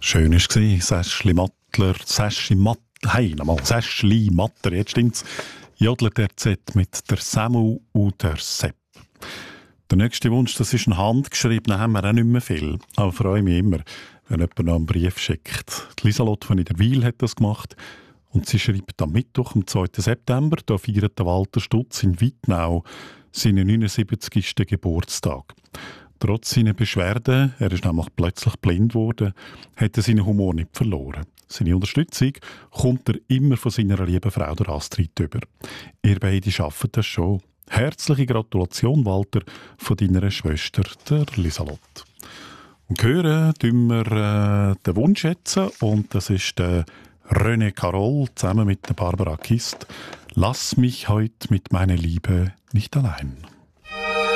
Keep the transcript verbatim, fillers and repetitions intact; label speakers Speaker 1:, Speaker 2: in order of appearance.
Speaker 1: Schön war es, Säschli Mattler, Säschli Mattler, hey, nochmal, Säschli Matter, jetzt stimmt's. Jodler der Z mit der Samu und der Sepp. Der nächste Wunsch, das ist ein handgeschriebener, haben wir auch nicht mehr viel. Aber freue mich immer, wenn jemand noch einen Brief schickt. Die Lieselotte von Niederwil hat das gemacht. Und sie schreibt am Mittwoch, am zweiten September, da feiert der Walter Stutz in Wittnau seinen neunundsiebzigsten Geburtstag. Trotz seiner Beschwerden, er ist nämlich plötzlich blind geworden, hat er seinen Humor nicht verloren. Seine Unterstützung kommt er immer von seiner lieben Frau, der Astrid, über. Ihr beide schaffen das schon. Herzliche Gratulation, Walter, von deiner Schwester, der Lieselotte. Und hören tun wir äh, den Wunsch jetzt, und das ist der René Carol zusammen mit der Barbara Kist. Lass mich heute mit meiner Liebe nicht allein.